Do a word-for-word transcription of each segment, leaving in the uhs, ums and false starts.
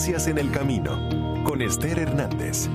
Experiencias en el camino, con Esther Hernández.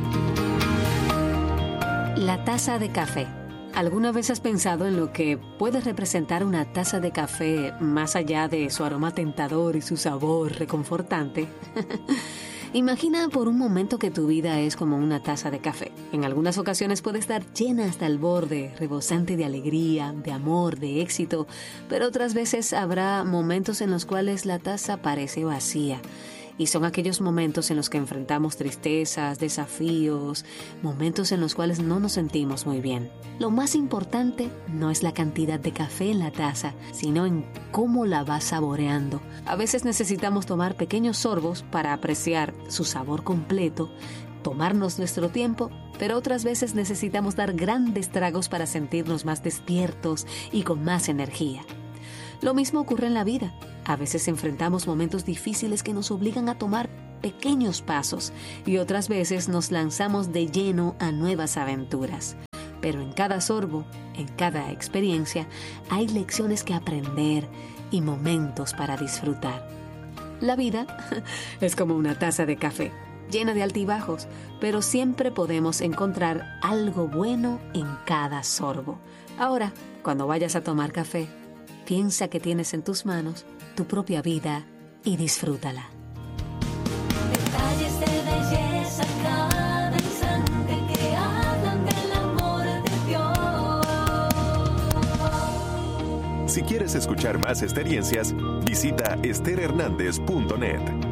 La taza de café. ¿Alguna vez has pensado en lo que puede representar una taza de café más allá de su aroma tentador y su sabor reconfortante? Imagina por un momento que tu vida es como una taza de café. En algunas ocasiones puede estar llena hasta el borde, rebosante de alegría, de amor, de éxito, pero otras veces habrá momentos en los cuales la taza parece vacía. Y son aquellos momentos en los que enfrentamos tristezas, desafíos, momentos en los cuales no nos sentimos muy bien. Lo más importante no es la cantidad de café en la taza, sino en cómo la vas saboreando. A veces necesitamos tomar pequeños sorbos para apreciar su sabor completo, tomarnos nuestro tiempo, pero otras veces necesitamos dar grandes tragos para sentirnos más despiertos y con más energía. Lo mismo ocurre en la vida. A veces enfrentamos momentos difíciles que nos obligan a tomar pequeños pasos y otras veces nos lanzamos de lleno a nuevas aventuras. Pero en cada sorbo, en cada experiencia, hay lecciones que aprender y momentos para disfrutar. La vida es como una taza de café, llena de altibajos, pero siempre podemos encontrar algo bueno en cada sorbo. Ahora, cuando vayas a tomar café, piensa que tienes en tus manos tu propia vida y disfrútala. Detalles de belleza cada instante que hablan del amor de Dios. Si quieres escuchar más experiencias, visita ester hernández punto net.